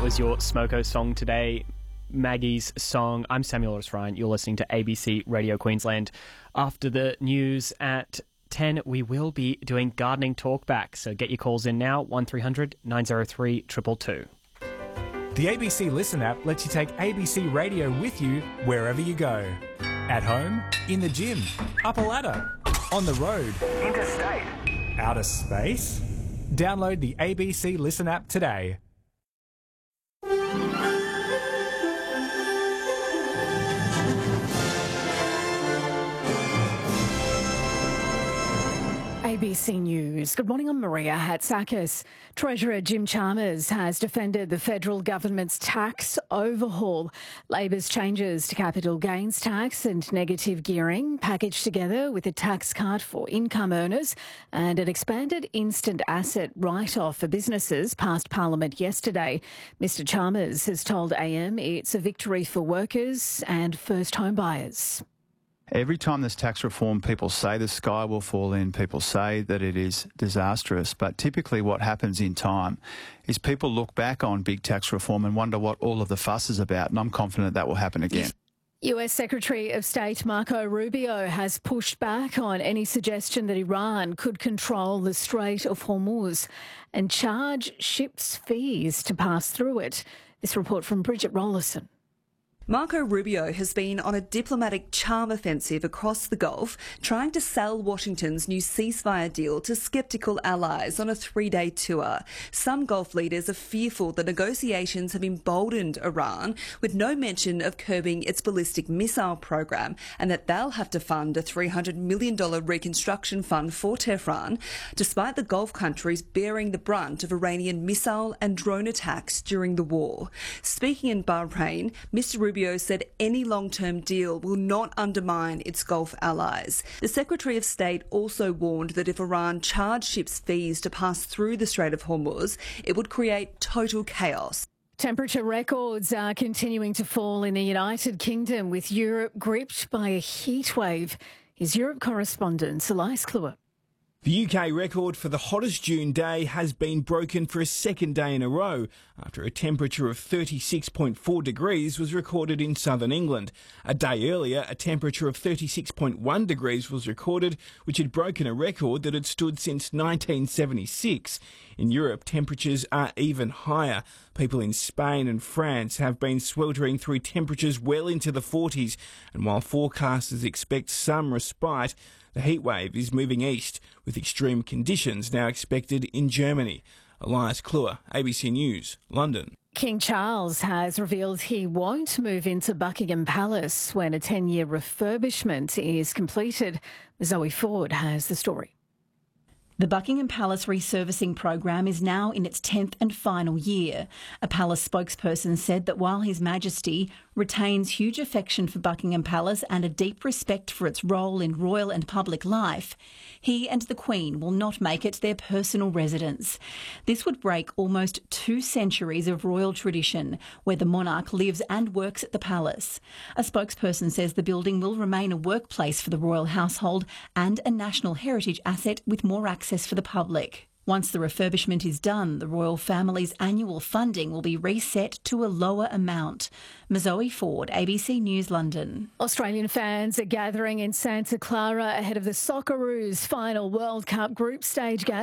was your Smoko song today, Maggie's song. I'm Samuel Otis Ryan. You're listening to ABC Radio Queensland. After the news at 10, we will be doing gardening talkback. So get your calls in now, 1300 903 222. The ABC Listen app lets you take ABC Radio with you wherever you go. At home, in the gym, up a ladder, on the road, interstate, outer space. Download the ABC Listen app today. ABC News. Good morning, I'm Maria Hatzakis. Treasurer Jim Chalmers has defended the federal government's tax overhaul. Labor's changes to capital gains tax and negative gearing, packaged together with a tax cut for income earners and an expanded instant asset write-off for businesses, passed Parliament yesterday. Mr Chalmers has told AM it's a victory for workers and first home buyers. Every time there's tax reform, people say the sky will fall in, people say that it is disastrous, but typically what happens in time is people look back on big tax reform and wonder what all of the fuss is about, and I'm confident that will happen again. US Secretary of State Marco Rubio has pushed back on any suggestion that Iran could control the Strait of Hormuz and charge ships fees to pass through it. This report from Bridget Rollison. Marco Rubio has been on a diplomatic charm offensive across the Gulf, trying to sell Washington's new ceasefire deal to sceptical allies on a 3-day tour. Some Gulf leaders are fearful the negotiations have emboldened Iran, with no mention of curbing its ballistic missile program, and that they'll have to fund a $300 million reconstruction fund for Tehran, despite the Gulf countries bearing the brunt of Iranian missile and drone attacks during the war. Speaking in Bahrain, Mr. Rubio said any long-term deal will not undermine its Gulf allies. The Secretary of State also warned that if Iran charged ships fees to pass through the Strait of Hormuz, it would create total chaos. Temperature records are continuing to fall in the United Kingdom, with Europe gripped by a heat wave. Here's Europe correspondent Elias Kluwer. The UK record for the hottest June day has been broken for a second day in a row after a temperature of 36.4 degrees was recorded in southern England. A day earlier, a temperature of 36.1 degrees was recorded, which had broken a record that had stood since 1976. In Europe, temperatures are even higher. People in Spain and France have been sweltering through temperatures well into the 40s, and while forecasters expect some respite, the heatwave is moving east, with extreme conditions now expected in Germany. Elias Kluwer, ABC News, London. King Charles has revealed he won't move into Buckingham Palace when a 10-year refurbishment is completed. Zoe Ford has the story. The Buckingham Palace resurfacing program is now in its 10th and final year. A palace spokesperson said that while His Majesty retains huge affection for Buckingham Palace and a deep respect for its role in royal and public life, he and the Queen will not make it their personal residence. This would break almost 2 centuries of royal tradition, where the monarch lives and works at the palace. A spokesperson says the building will remain a workplace for the royal household and a national heritage asset with more access for the public. Once the refurbishment is done, the royal family's annual funding will be reset to a lower amount. Zoe Ford, ABC News, London. Australian fans are gathering in Santa Clara ahead of the Socceroos' final World Cup group stage game.